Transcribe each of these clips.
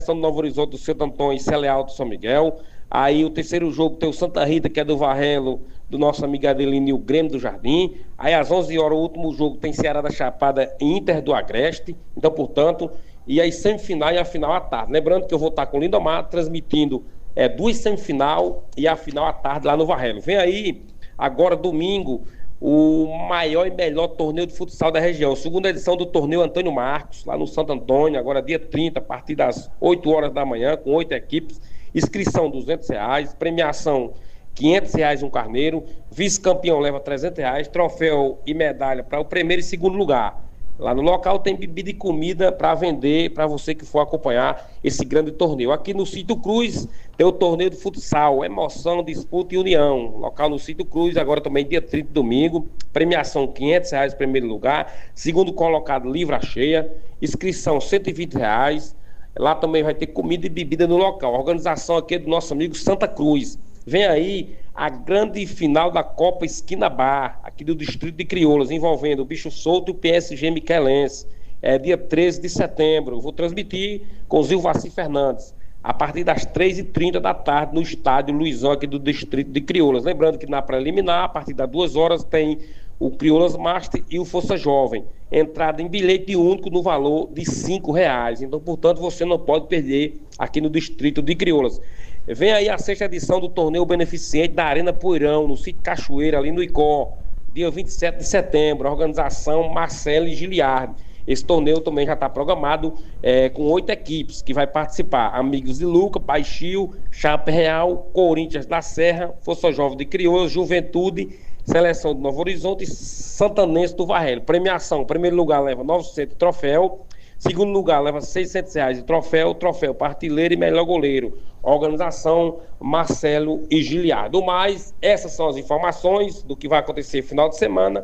do Novo Horizonte, do Santo Antônio e Celeal do São Miguel. Aí o terceiro jogo tem o Santa Rita, que é do Varrelo, do nosso amigo Adelino e o Grêmio do Jardim. Aí às 11 horas o último jogo tem Ceará da Chapada e Inter do Agreste. Então, portanto, e aí semifinal e a final à tarde. Lembrando que eu vou estar com o Lindomar transmitindo duas semifinal e a final à tarde lá no Varrelo. Vem aí, agora domingo, o maior e melhor torneio de futsal da região. Segunda edição do torneio Antônio Marcos, lá no Santo Antônio, agora dia 30, a partir das 8 horas da manhã, com 8 equipes. Inscrição R$ 200, premiação R$ 500 um carneiro, vice-campeão leva R$ 300, troféu e medalha para o primeiro e segundo lugar. Lá no local tem bebida e comida para vender para você que for acompanhar esse grande torneio. Aqui no Sítio Cruz tem o torneio de futsal, emoção, disputa e união. Local no Sítio Cruz, agora também dia 30 domingo. Premiação R$ 500 primeiro lugar, segundo colocado livre a cheia, inscrição R$ 120. Lá também vai ter comida e bebida no local. A organização aqui é do nosso amigo Santa Cruz. Vem aí a grande final da Copa Esquina Bar, aqui do Distrito de Crioulas, envolvendo o Bicho Solto e o PSG Miquelense. É dia 13 de setembro. Eu vou transmitir com o Zilvaci Fernandes, a partir das 3h30 da tarde, no estádio Luizão, aqui do Distrito de Crioulas. Lembrando que na preliminar, a partir das 2 horas, tem o Crioulas Master e o Força Jovem. Entrada em bilhete único no valor de R$ 5. Então, portanto, você não pode perder aqui no Distrito de Crioulas. Vem aí a 6ª edição do torneio beneficente da Arena Poeirão, no Sítio Cachoeira, ali no Icó, dia 27 de setembro. A organização Marcelo e Giliardi. Esse torneio também já está programado com 8 equipes que vai participar. Amigos de Luca, Baixio, Chape Real, Corinthians da Serra, Força Jovem de Crioulas, Juventude, Seleção do Novo Horizonte e Santanense do Varrelo. Premiação, primeiro lugar leva 900 troféu, segundo lugar leva R$ 600 de troféu para artilheiro e melhor goleiro. Organização Marcelo e Giliardi. Do mais, essas são as informações do que vai acontecer no final de semana,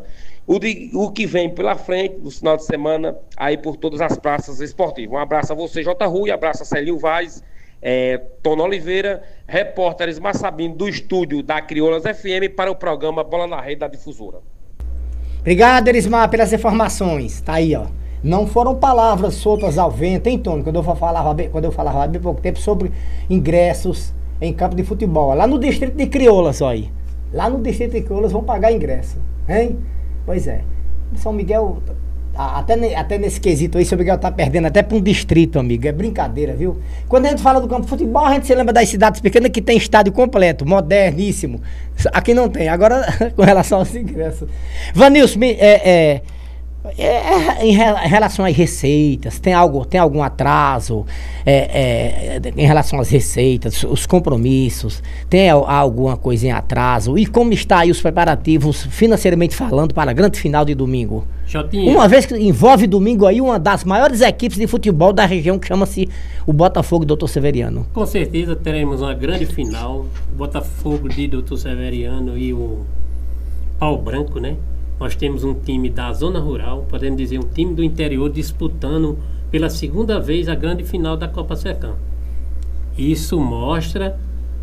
o que vem pela frente no final de semana aí por todas as praças esportivas. Um abraço a você, J. Rui, abraço a Celio Vaz, Tono Oliveira, repórter Esmar Sabino do estúdio da Crioulas FM para o programa Bola na Rede da Difusora. Obrigado, Erismar, pelas informações. Tá aí, ó. Não foram palavras soltas ao vento, hein, Tony? Quando eu falava há bem pouco tempo sobre ingressos em campo de futebol. Lá no Distrito de Crioulas, ó aí. Lá no Distrito de Crioulas vão pagar ingresso, hein? Pois é. São Miguel, até nesse quesito aí, São Miguel tá perdendo até para um distrito, amigo. É brincadeira, viu? Quando a gente fala do campo de futebol, a gente se lembra das cidades pequenas que tem estádio completo, moderníssimo. Aqui não tem. Agora, com relação aos ingressos. Vanilson, em relação às receitas, tem algum atraso em relação às receitas, os compromissos, tem alguma coisa em atraso? E como está aí os preparativos, financeiramente falando, para a grande final de domingo? Jotinha. Uma vez que envolve domingo aí uma das maiores equipes de futebol da região, que chama-se o Botafogo Dr. Severiano. Com certeza teremos uma grande final, o Botafogo de Dr. Severiano e o Pau Branco, né? Nós temos um time da zona rural, podemos dizer, um time do interior disputando pela segunda vez a grande final da Copa Secam. Isso mostra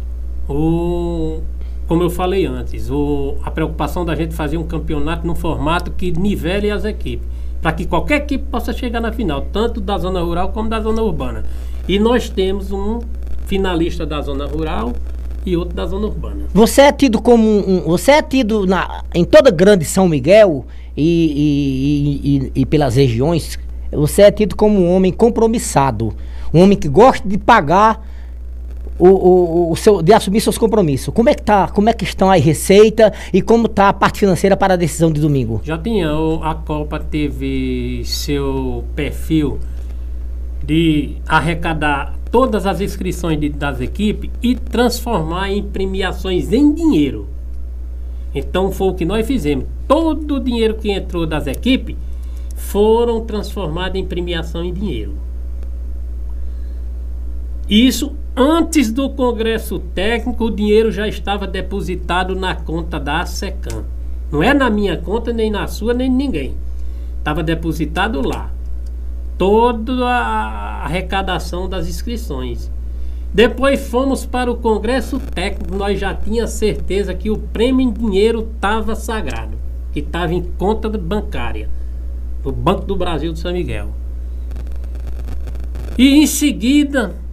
como eu falei antes, a preocupação da gente fazer um campeonato num formato que nivele as equipes, para que qualquer equipe possa chegar na final, tanto da zona rural como da zona urbana. E nós temos um finalista da zona rural e outro da zona urbana. Você é tido em toda grande São Miguel e pelas regiões, você é tido como um homem compromissado, um homem que gosta de pagar de assumir seus compromissos. Como é que estão a receita e como está a parte financeira para a decisão de domingo? Já tinha, a Copa teve seu perfil de arrecadar todas as inscrições das equipes e transformar em premiações em dinheiro. Então foi o que nós fizemos. Todo o dinheiro que entrou das equipes foram transformados em premiação em dinheiro. Isso antes do Congresso Técnico, o dinheiro já estava depositado na conta da SECAM. Não é na minha conta, nem na sua, nem de ninguém. Estava depositado lá. Toda a arrecadação das inscrições. Depois fomos para o Congresso Técnico, nós já tínhamos certeza que o prêmio em dinheiro estava sagrado, que estava em conta bancária, do Banco do Brasil de São Miguel. E em seguida,